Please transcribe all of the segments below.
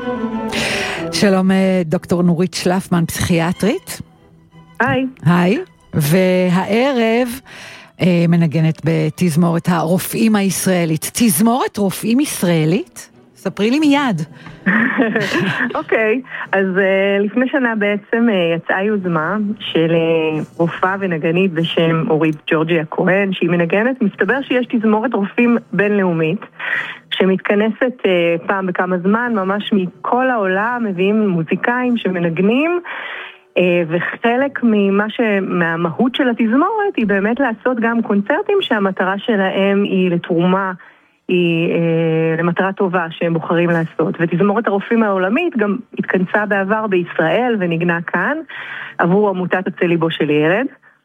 שלום, דוקטור נורית שלפמן, פסיכיאטרית. היי. היי. והערב מנגנת בתזמורת הרופאים הישראלית. תזמורת רופאים ישראלית? ספרי לי מיד. אוקיי, אז לפני שנה בעצם יצאה יוזמה של רופאה ונגנית בשם אורית ג'ורג'יה כהן, שהיא מנגנת. מסתבר שיש תזמורת רופאים בינלאומית, שמתכנסת פעם בכמה זמן, ממש מכל העולם, מביאים מוזיקאים שמנגנים, וחלק מהמהות של התזמורת היא באמת לעשות גם קונצרטים שהמטרה שלהם היא לתרומה, היא למטרה טובה שהם בוחרים לעשות. ותזמורת הרופאים העולמית גם התכנסה בעבר בישראל ונגנה כאן עבור עמותת הצל ליבו של ילד.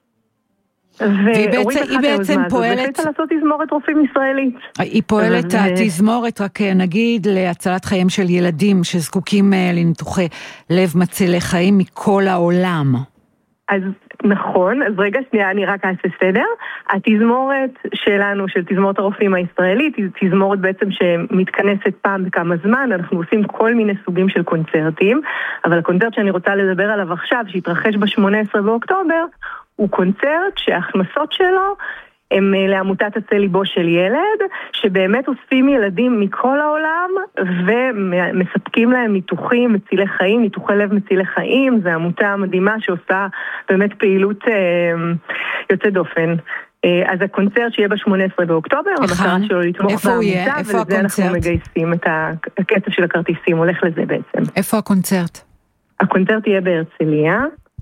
והיא בעצם פועלת... והחליטה לעשות תזמורת רופאים ישראלית. היא פועלת התזמורת, רק נגיד, להצלת חיים של ילדים שזקוקים לניתוחי לב מצילי חיים מכל העולם. אז נכון, אז רגע שנייה, אני רק אעשה סדר. התזמורת שלנו, של תזמורת הרופאים הישראלית, היא תזמורת בעצם שמתכנסת פעם בכמה זמן. אנחנו עושים כל מיני סוגים של קונצרטים, אבל הקונצרט שאני רוצה לדבר עליו עכשיו, שהתרחש ב-18 באוקטובר, הוא קונצרט שההכנסות שלו הם לעמותת הצל ליבו של ילד, שבאמת אוספים ילדים מכל העולם ומספקים להם ניתוחים מצילי חיים, ניתוחי לב מצילי חיים. זו עמותה מדהימה שעושה באמת פעילות יוצאת דופן. אז הקונצרט שיהיה ב-18 באוקטובר, המטרה שלו לתמוך בעמותה, ולזה אנחנו מגייסים את הכסף של הכרטיסים, הולך לזה בעצם. איפה הקונצרט? הקונצרט יהיה בהרצליה,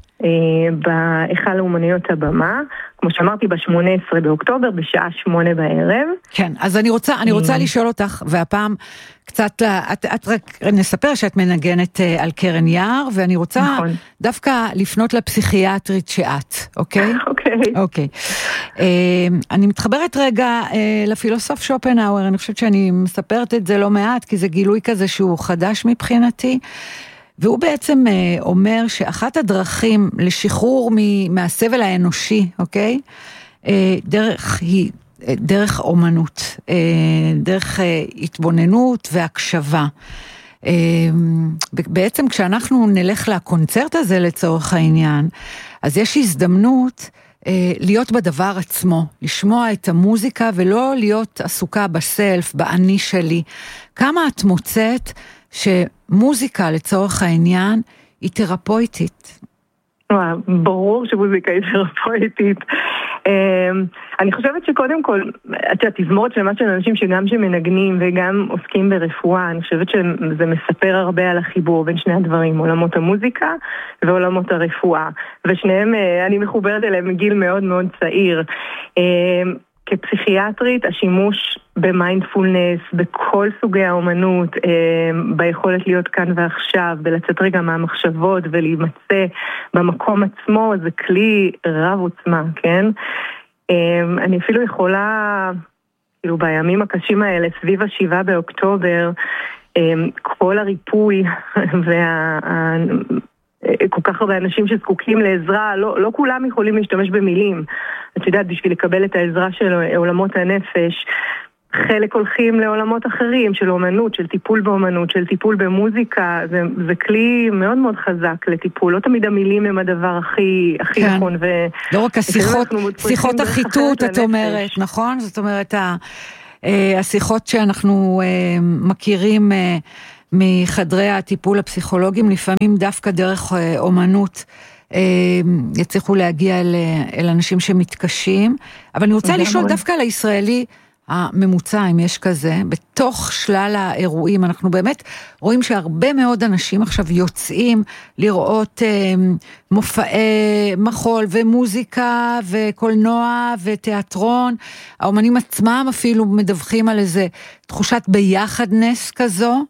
בהיכל לאומנויות הבמה, כמו שאמרתי, ב-18 באוקטובר, בשעה 8 בערב. כן, אז אני רוצה לשאול אותך, והפעם קצת, את רק נספר שאת מנגנת על קרן יער, ואני רוצה דווקא לפנות לפסיכיאטרית שאת, אוקיי? אוקיי. אני מתחברת רגע לפילוסוף שופנהאואר, אני חושבת שאני מספרת את זה לא מעט, כי זה גילוי כזה שהוא חדש מבחינתי, והוא בעצם אומר שאחת הדרכים לשחרור מהסבל האנושי, אוקיי? היא דרך אומנות, דרך התבוננות והקשבה. בעצם כשאנחנו נלך לקונצרט הזה לצורך העניין, אז יש הזדמנות להיות בדבר עצמו, לשמוע את המוזיקה ולא להיות עסוקה בסלף, באני שלי. כמה את מוצאת שמוזיקה לצורך העניין היא תרפויטית? ברור שמוזיקה היא תרפויטית. אני חושבת שקודם כל, התזמורת של מה של אנשים שגם שמנגנים וגם עוסקים ברפואה, אני חושבת שזה מספר הרבה על החיבור בין שני הדברים, עולמות המוזיקה ועולמות הרפואה. ושניהם, אני מחוברת אליהם מגיל מאוד מאוד צעיר. כפסיכיאטרית, השימוש במיינדפולנס, בכל סוגי האומנות, ביכולת להיות כאן ועכשיו, ולצאת רגע מהמחשבות ולהימצא במקום עצמו, זה כלי רב עוצמה, כן? אני אפילו יכולה, כאילו בימים הקשים האלה, סביב 7 באוקטובר, כל הריפוי כל כך הרבה אנשים שזקוקים לעזרה, לא כולם יכולים להשתמש במילים. את יודעת, בשביל לקבל את העזרה של עולמות הנפש, חלק הולכים לעולמות אחרים, של אומנות, של טיפול באומנות, של טיפול במוזיקה. זה כלי מאוד מאוד חזק לטיפול. לא תמיד המילים הם הדבר הכי נכון. לא רק שיחות החיתות, את אומרת, נכון? זאת אומרת, השיחות שאנחנו מכירים מחדרי הטיפול הפסיכולוגיים, לפעמים דווקא דרך אומנות, יצליחו להגיע אל אנשים שמתקשים. אבל אני רוצה לשאול דווקא על הישראלי הממוצע, אם יש כזה, בתוך שלל האירועים, אנחנו באמת רואים שהרבה מאוד אנשים עכשיו יוצאים לראות מופעי מחול ומוזיקה וקולנוע ותיאטרון. האומנים עצמם אפילו מדווחים על איזה תחושת ביחדנס כזו.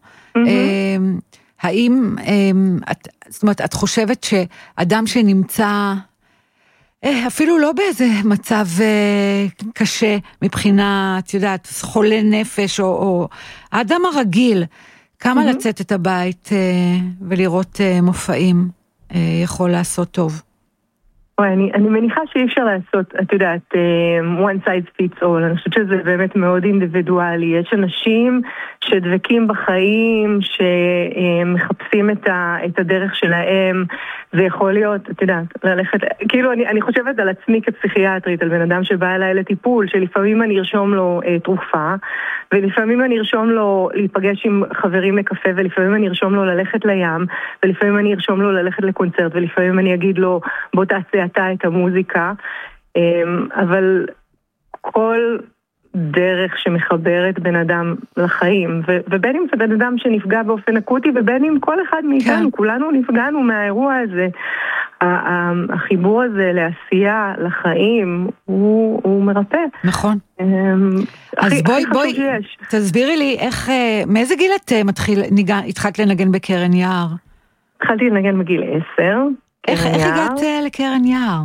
האם, זאת אומרת, את חושבת שאדם שנמצא אפילו לא באיזה מצב קשה מבחינה, את יודעת, חולה נפש או האדם הרגיל, כמה לצאת את הבית ולראות מופעים יכול לעשות טוב? אני מניחה שאי אפשר לעשות, את יודעת, one size fits all, אני חושבת שזה באמת מאוד אינדיבידואלי, יש אנשים שדבקים בחיים, שמחפשים את הדרך שלהם, זה יכול להיות, את יודעת, ללכת, כאילו אני חושבת על עצמי כפסיכיאטרית, על בן אדם שבא אליי לטיפול, שלפעמים אני ארשום לו תרופה, ולפעמים אני ארשום לו להיפגש עם חברים לקפה, ולפעמים אני ארשום לו ללכת לים, ולפעמים אני ארשום לו ללכת לקונצרט, ולפעמים אני אגיד לו, בוא תעשה אתה את המוזיקה, אבל כל דרך שמחברת בן אדם לחיים, ובין אם זה בן אדם שנפגע באופן אקוטי, ובין אם כל אחד מאיתנו, כולנו נפגענו מהאירוע הזה, החיבור הזה לעשייה, לחיים, הוא מרפא. נכון. אז בואי, תסבירי לי איך, מאיזה גיל את התחלת לנגן בקרן יער? התחלתי לנגן בגיל 10. איך הגעת לקרן יער?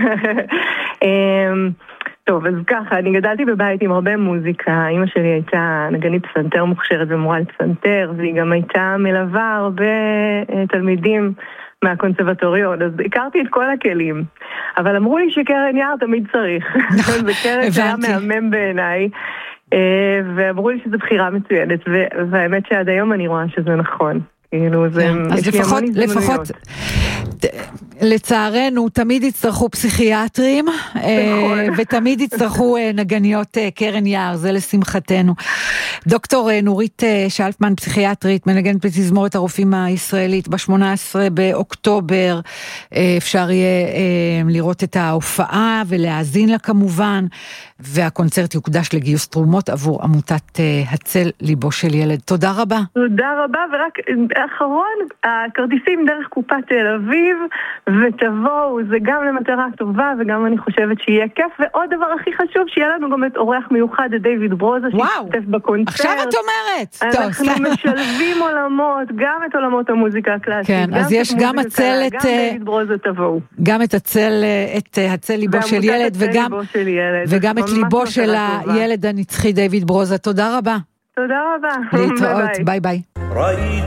טוב, אז ככה, אני גדלתי בבית עם הרבה מוזיקה, אמא שלי הייתה נגנית פסנתר מוכשרת ומורה לפסנתר, והיא גם הייתה מלווה הרבה תלמידים מהקונסרבטוריון, אז הכרתי את כל הכלים, אבל אמרו לי שקרן יער תמיד צריך, זה קרן שהיה מהמם בעיניי, ואמרו לי שזו בחירה מצוינת, והאמת שעד היום אני רואה שזה נכון. אז לפחות לצערנו תמיד יצטרכו פסיכיאטרים ותמיד יצטרכו נגניות קרן יער, זה לשמחתנו. דוקטור נורית שלפמן, פסיכיאטרית, מנגנת בתזמורת הרופאים הישראלית, ב-18 באוקטובר אפשר יהיה לראות את ההופעה ולהאזין לה כמובן, והקונצרט יוקדש לגיוס תרומות עבור עמותת הצל ליבו של ילד. תודה רבה. תודה רבה, ורק האחרון, הכרטיסים דרך קופת תל אביב, ותבואו, זה גם למטרה טובה, וגם אני חושבת שיהיה כיף, ועוד דבר הכי חשוב, שיהיה לנו גם את אורח מיוחד, דיוויד ברוזה, שישתתף בקונצרט. עכשיו את אומרת. אנחנו משלבים עולמות, גם את עולמות המוזיקה הקלאסית. כן, אז יש גם הצל את... גם דיוויד ברוזה תבואו. גם את הצל ליבו של ילד, וגם את ליבו של הילד הנצחי דיוויד ברוזה. תודה רבה. תודה רבה. להתראות, ביי ביי.